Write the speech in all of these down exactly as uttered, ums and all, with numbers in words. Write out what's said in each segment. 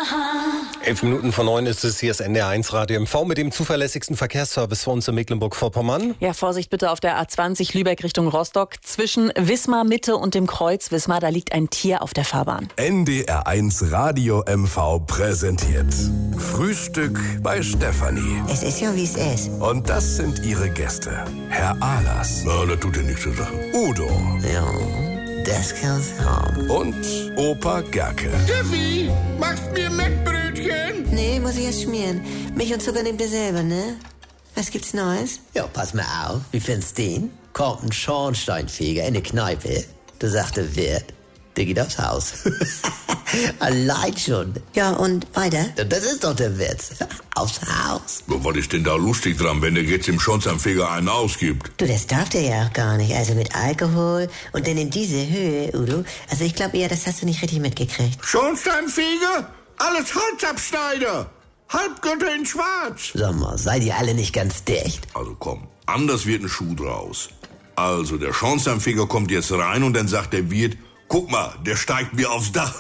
Elf Minuten vor neun ist es, hier ist N D R eins Radio M V mit dem zuverlässigsten Verkehrsservice für uns in Mecklenburg-Vorpommern. Ja, Vorsicht bitte auf der A zwanzig Lübeck Richtung Rostock. Zwischen Wismar Mitte und dem Kreuz Wismar, da liegt ein Tier auf der Fahrbahn. N D R eins Radio M V präsentiert Frühstück bei Stefanie. Es ist ja, wie es ist. Und das sind ihre Gäste. Herr Ahlers. Ja, das tut ja nichts zur Sache. Udo. Ja, das kann's haben. Und Opa Gerke. Steffi, machst mir Mettbrötchen? Nee, muss ich erst schmieren. Milch und Zucker nehmt ihr selber, ne? Was gibt's Neues? Ja, pass mal auf. Wie findest du den? Kommt ein Schornsteinfeger in eine Kneipe. Du sagte, Wirt, der geht aufs Haus. Allein schon. Ja, und weiter? Das ist doch der Witz. Aufs Haus. Was ist denn da lustig dran, wenn der jetzt im Schornsteinfeger einen ausgibt? Du, das darf der ja auch gar nicht. Also mit Alkohol und dann in diese Höhe, Udo. Also ich glaube eher, das hast du nicht richtig mitgekriegt. Schornsteinfeger? Alles Halsabschneider! Halbgötter in Schwarz! Sag mal, seid ihr alle nicht ganz dicht? Also komm, anders wird ein Schuh draus. Also, der Schornsteinfeger kommt jetzt rein und dann sagt der Wirt, guck mal, der steigt mir aufs Dach.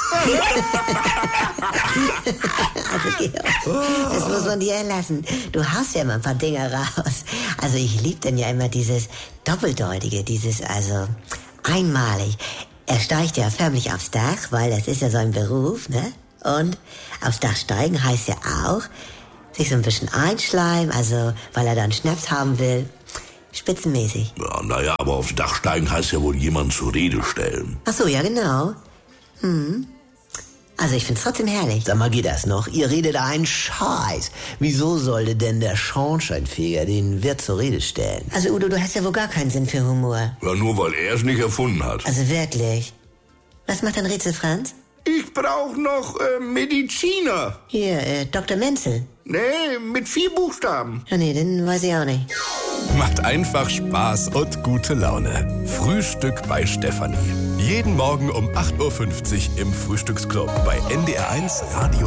Also, Georg, das muss man dir erlassen. Du haust ja immer ein paar Dinger raus. Also ich lieb dann ja immer dieses Doppeldeutige, dieses, also einmalig. Er steigt ja förmlich aufs Dach, weil das ist ja sein Beruf, ne? Und aufs Dach steigen heißt ja auch, sich so ein bisschen einschleimen, also weil er dann Schnaps haben will. Spitzenmäßig. Ja, naja, aber aufs Dach steigen heißt ja wohl jemanden zur Rede stellen. Ach so, ja genau. Hm. Also ich find's trotzdem herrlich. Sag mal, geht das noch? Ihr redet einen Scheiß. Wieso sollte denn der Schornsteinfeger den Wirt zur Rede stellen? Also Udo, du hast ja wohl gar keinen Sinn für Humor. Ja, nur weil er es nicht erfunden hat. Also wirklich. Was macht dein Rätsel, Franz? Ich brauch noch äh, Mediziner. Hier, äh, Doktor Menzel. Nee, mit vier Buchstaben. Ja, nee, den weiß ich auch nicht. Macht einfach Spaß und gute Laune. Frühstück bei Stefanie. Jeden Morgen um acht Uhr fünfzig im Frühstücksclub bei N D R eins Radio.